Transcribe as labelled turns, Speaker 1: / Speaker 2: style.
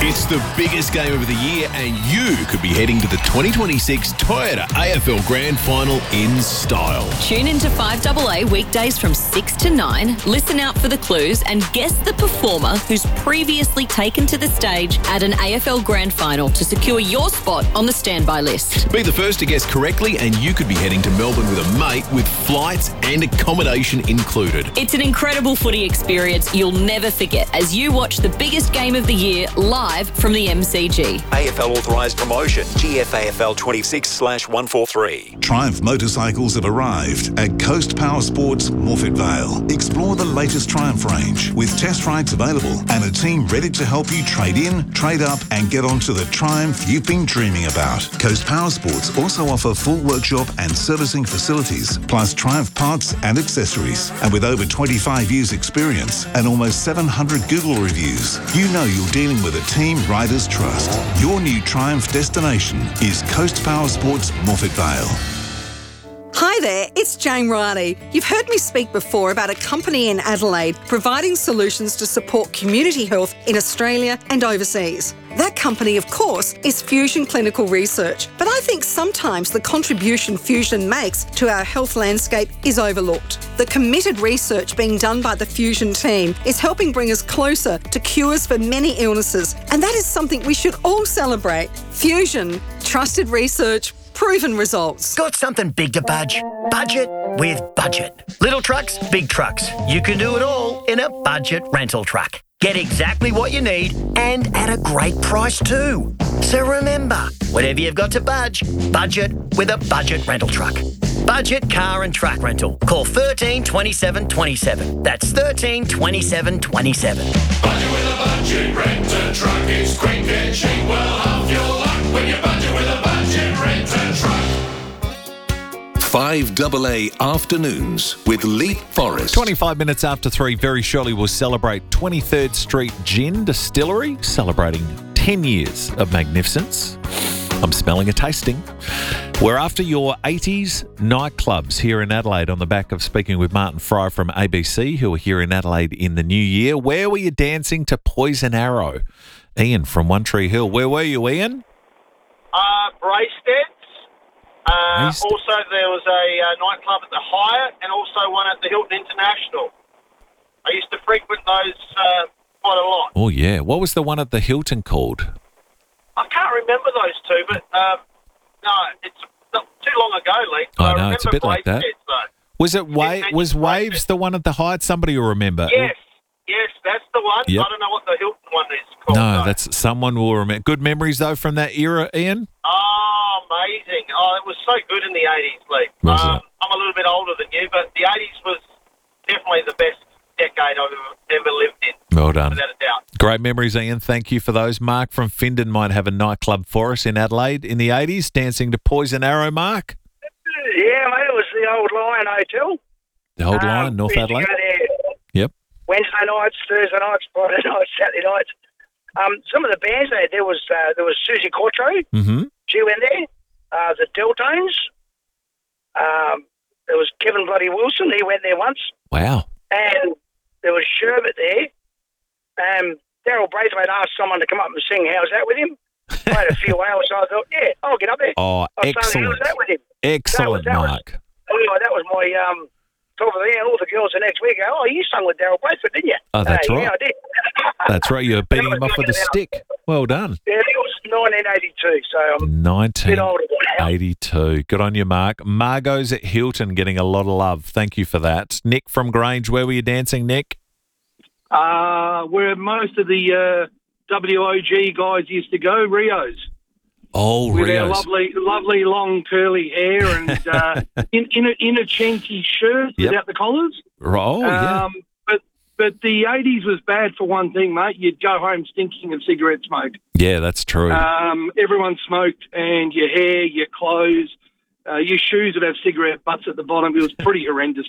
Speaker 1: It's the biggest game of the year, and you could be heading to the 2026 Toyota AFL Grand Final in style.
Speaker 2: Tune into 5AA weekdays from 6 to 9. Listen out for the clues and guess the performer who's previously taken to the stage at an AFL Grand Final to secure your spot on the standby list.
Speaker 1: Be the first to guess correctly, and you could be heading to Melbourne with a mate with flights and accommodation included.
Speaker 2: It's an incredible footy experience you'll never forget as you watch the biggest game of the year live from the MCG.
Speaker 3: AFL authorised promotion, GFAFL 26/143.
Speaker 4: Triumph motorcycles have arrived at Coast Power Sports Morphett Vale. Explore the latest Triumph range with test rides available and a team ready to help you trade in, trade up and get onto the Triumph you've been dreaming about. Coast Power Sports also offer full workshop and servicing facilities, plus Triumph parts and accessories. And with over 25 years experience and almost 700 Google reviews, you know you're dealing with a team riders trust. Your new Triumph destination is Coast Power Sports Morphett Vale.
Speaker 5: Hi there, it's Jane Riley. You've heard me speak before about a company in Adelaide providing solutions to support community health in Australia and overseas. That company, of course, is Fusion Clinical Research, but I think sometimes the contribution Fusion makes to our health landscape is overlooked. The committed research being done by the Fusion team is helping bring us closer to cures for many illnesses, and that is something we should all celebrate. Fusion, trusted research, proven results.
Speaker 6: Got something big to budge? Budget with Budget. Little trucks, big trucks. You can do it all in a budget rental truck. Get exactly what you need and at a great price too. So remember, whatever you've got to budget with a budget rental truck. Budget car and truck rental. Call 13 27 27. That's 13 27 27.
Speaker 7: Budget with a budget rent-a truck. It's quick and cheap. Well, half your luck when you budget with a budget rent-a truck.
Speaker 1: 5AA Afternoons with Leap Forest.
Speaker 8: 25 minutes after 3, very shortly we'll celebrate 23rd Street Gin Distillery, celebrating 10 years of magnificence. I'm smelling a tasting. We're after your 80s nightclubs here in Adelaide on the back of speaking with Martin Fry from ABC, who are here in Adelaide in the new year. Where were you dancing to Poison Arrow? Ian from One Tree Hill. Where were you, Ian?
Speaker 9: Braisted. Also, there was a nightclub at the Hyatt and also one at the Hilton International. I used to frequent those quite a lot.
Speaker 8: Oh, yeah. What was the one at the Hilton called?
Speaker 9: I can't remember those two, but no, it's not too long ago, Lee.
Speaker 8: I know, it's a bit like that. Was it was Waves the one at the Hyatt? Somebody will remember.
Speaker 9: Yes, that's the one.
Speaker 8: Yep.
Speaker 9: I don't know what the Hilton one is called.
Speaker 8: No, that's someone will remember. Good memories, though, from that era, Ian?
Speaker 9: Oh, amazing. Oh, it was so good in the 80s, Lee. I'm a little bit older than you, but the 80s was definitely the best decade I've ever lived in.
Speaker 8: Well done.
Speaker 9: Without a doubt.
Speaker 8: Great memories, Ian. Thank you for those. Mark from Findon might have a nightclub for us in Adelaide in the 80s, dancing to Poison Arrow, Mark.
Speaker 10: Yeah, mate, it was the Old Lion Hotel.
Speaker 8: The Old Lion, North Adelaide? Yep.
Speaker 10: Wednesday nights, Thursday nights, Friday nights, Saturday nights. Some of the bands there was Susie Quattro.
Speaker 8: Mm-hmm.
Speaker 10: She went there. The Deltones. There was Kevin Bloody Wilson. He went there once.
Speaker 8: Wow.
Speaker 10: And there was Sherbet there. Daryl Braithwaite asked someone to come up and sing How's That with him. I had a few hours, so I thought, yeah, I'll get up there.
Speaker 8: Oh,
Speaker 10: I'll
Speaker 8: excellent.
Speaker 10: How's That with him.
Speaker 8: Excellent, Mark.
Speaker 10: That was my top of the year. All the girls the next week go, oh, you sung with Daryl Braithwaite, didn't you?
Speaker 8: Oh, that's right.
Speaker 10: Yeah, I did.
Speaker 8: That's right. You were beating him off with a stick. Well done.
Speaker 10: Yeah, it was 1982, so I'm a bit older now.
Speaker 8: 1982. Good on you, Mark. Margot's at Hilton getting a lot of love. Thank you for that. Nick from Grange, where were you dancing, Nick?
Speaker 11: Where most of the WOG guys used to go, Rio's.
Speaker 8: Oh,
Speaker 11: with
Speaker 8: Rio's.
Speaker 11: With their lovely long curly hair and in a chinky shirt without the collars.
Speaker 8: Oh, yeah.
Speaker 11: But the 80s was bad for one thing, mate. You'd go home stinking of cigarette smoke.
Speaker 8: Yeah, that's true.
Speaker 11: Everyone smoked, and your hair, your clothes, your shoes would have cigarette butts at the bottom. It was pretty horrendous.